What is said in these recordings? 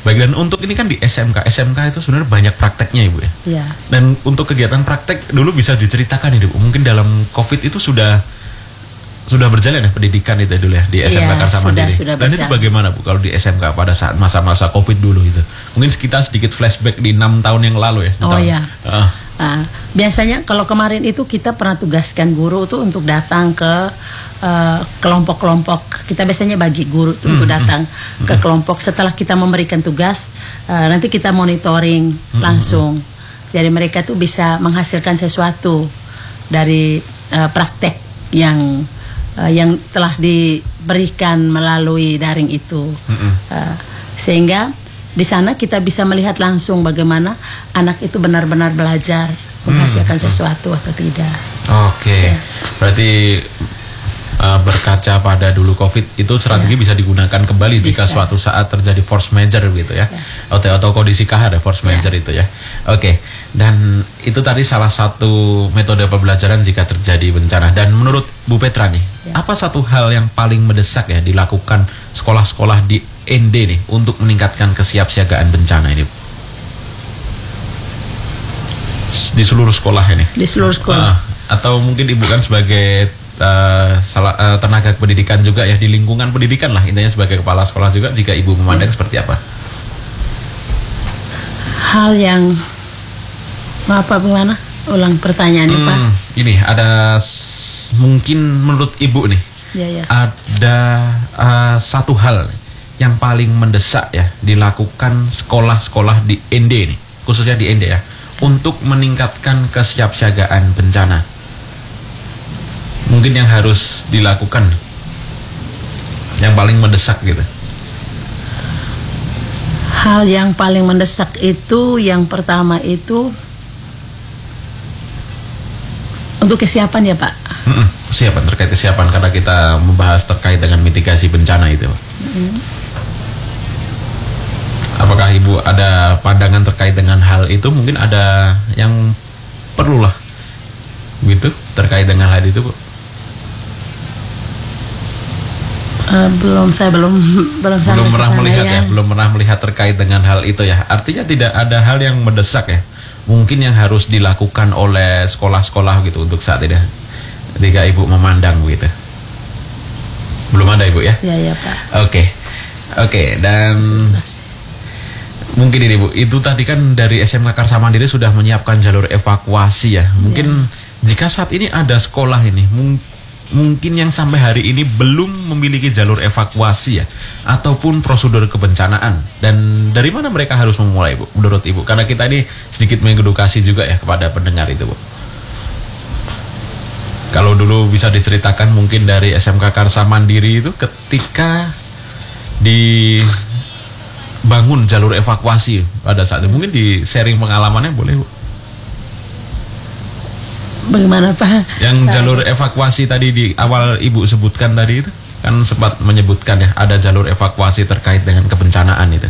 Baik, dan untuk ini kan di SMK itu sebenarnya banyak prakteknya Ibu ya. Iya. Dan untuk kegiatan praktek dulu bisa diceritakan Ibu. Mungkin dalam COVID itu sudah berjalan ya pendidikan itu dulu ya di SMK Karsa Mandiri. Sudah Dan itu bagaimana Bu kalau di SMK pada saat masa-masa COVID dulu itu? Mungkin kita sedikit flashback di 6 tahun yang lalu ya. Oh iya. Biasanya kalau kemarin itu kita pernah tugaskan guru tuh untuk datang ke kelompok-kelompok. Kita biasanya bagi guru untuk datang ke kelompok setelah kita memberikan tugas. Nanti kita monitoring langsung. Jadi mereka tuh bisa menghasilkan sesuatu dari praktek yang telah diberikan melalui daring itu. Sehingga di sana kita bisa melihat langsung bagaimana anak itu benar-benar belajar menghasilkan sesuatu atau tidak. Oke. Berarti berkaca pada dulu COVID itu strategi bisa digunakan kembali jika suatu saat terjadi force major gitu ya. Atau kondisi kahar ya force major itu ya. Oke. Dan itu tadi salah satu metode pembelajaran jika terjadi bencana. Dan menurut Bu Petra nih, apa satu hal yang paling mendesak ya dilakukan sekolah-sekolah di ND nih untuk meningkatkan kesiapsiagaan bencana ini? Di seluruh sekolah ini. Di seluruh sekolah. Atau mungkin Ibu kan sebagai tenaga pendidikan juga ya di lingkungan pendidikan lah intinya sebagai kepala sekolah juga, jika Ibu memandang seperti apa? Hal yang bagaimana? Ulang pertanyaannya Pak. Ini ada mungkin menurut Ibu nih ada satu hal yang paling mendesak ya dilakukan sekolah-sekolah di ND nih, khususnya di ND ya, untuk meningkatkan kesiapsiagaan bencana. Mungkin yang harus dilakukan yang paling mendesak gitu. Hal yang paling mendesak itu yang pertama itu untuk kesiapan ya Pak. Kesiapan, terkait kesiapan karena kita membahas terkait dengan mitigasi bencana itu. Apakah Ibu ada pandangan terkait dengan hal itu? Mungkin ada yang perlulah gitu terkait dengan hal itu Bu? Saya belum pernah melihat ya, belum pernah melihat terkait dengan hal itu ya. Artinya tidak ada hal yang mendesak ya. Mungkin yang harus dilakukan oleh sekolah-sekolah gitu untuk saat ini. Ketika Ibu memandang gitu. Belum ada Ibu ya? Iya Pak. Oke, dan mungkin ini Bu, itu tadi kan dari SMK Karsa Mandiri sudah menyiapkan jalur evakuasi ya. Mungkin jika saat ini ada sekolah ini mungkin yang sampai hari ini belum memiliki jalur evakuasi ya, ataupun prosedur kebencanaan, dan dari mana mereka harus memulai Bu, menurut Ibu? Karena kita ini sedikit mengedukasi juga ya kepada pendengar itu Bu. Kalau dulu bisa diceritakan mungkin dari SMK Karsa Mandiri itu ketika dibangun jalur evakuasi pada saat itu, mungkin di sharing pengalamannya boleh Bu? Bagaimana Pak? Yang jalur evakuasi tadi di awal Ibu sebutkan tadi itu kan sempat menyebutkan ya ada jalur evakuasi terkait dengan kebencanaan itu.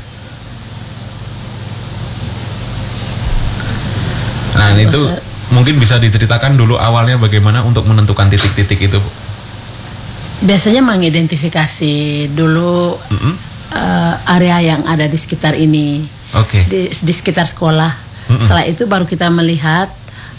Nah itu mungkin bisa diceritakan dulu awalnya bagaimana untuk menentukan titik-titik itu Bu? Biasanya mengidentifikasi dulu area yang ada di sekitar ini, di sekitar sekolah. Setelah itu baru kita melihat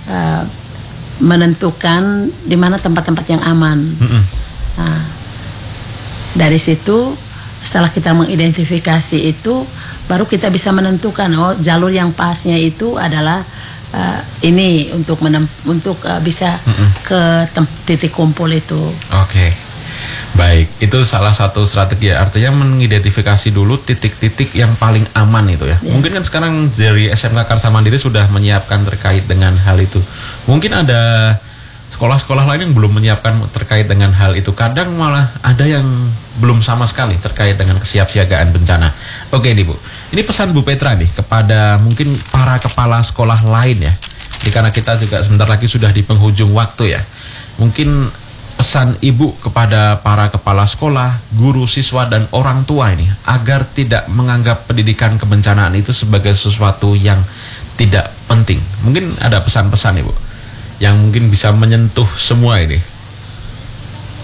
menentukan di mana tempat-tempat yang aman. Nah, dari situ setelah kita mengidentifikasi itu baru kita bisa menentukan jalur yang pasnya itu adalah ini untuk bisa ke titik kumpul itu. Baik, itu salah satu strategi ya. Artinya mengidentifikasi dulu titik-titik yang paling aman itu ya. Mungkin kan sekarang dari SMK Karsa Mandiri sudah menyiapkan terkait dengan hal itu. Mungkin ada sekolah-sekolah lain yang belum menyiapkan terkait dengan hal itu. Kadang malah ada yang belum sama sekali terkait dengan kesiapsiagaan bencana. Oke nih Bu, ini pesan Bu Petra nih kepada mungkin para kepala sekolah lain ya. Karena kita juga sebentar lagi sudah di penghujung waktu ya. Mungkin pesan Ibu kepada para kepala sekolah, guru, siswa, dan orang tua ini agar tidak menganggap pendidikan kebencanaan itu sebagai sesuatu yang tidak penting. Mungkin ada pesan-pesan Ibu yang mungkin bisa menyentuh semua ini.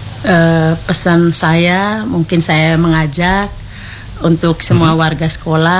Pesan saya, mungkin saya mengajak untuk semua warga sekolah